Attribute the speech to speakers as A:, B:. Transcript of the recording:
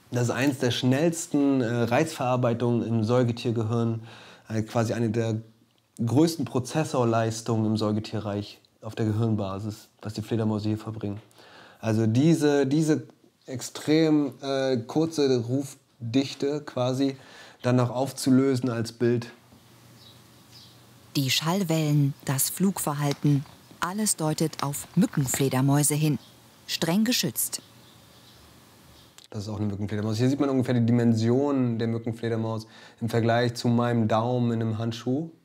A: Das ist eines der schnellsten Reizverarbeitungen im Säugetiergehirn, quasi eine der größten Prozessorleistungen im Säugetierreich auf der Gehirnbasis, was die Fledermäuse hier verbringen. Also diese extrem kurze Rufdichte quasi dann noch aufzulösen als Bild.
B: Die Schallwellen, das Flugverhalten, alles deutet auf Mückenfledermäuse hin. Streng geschützt.
A: Das ist auch eine Mückenfledermaus. Hier sieht man ungefähr die Dimension der Mückenfledermaus im Vergleich zu meinem Daumen in einem Handschuh.